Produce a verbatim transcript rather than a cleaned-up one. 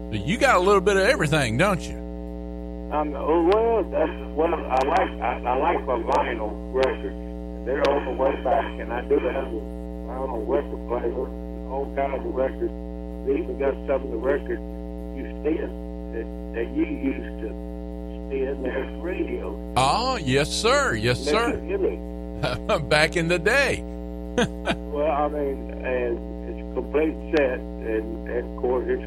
So you got a little bit of everything, don't you? Um, well, that's, well, I like I, I like my vinyl records. They're all the way back, and I do have a vinyl record player, all kinds of records. We even got some of the records you spin that, that you used to spin as radio. Oh, yes, sir. Yes, sir. Back in the day. Well, I mean, and it's a complete set, and, and of course it's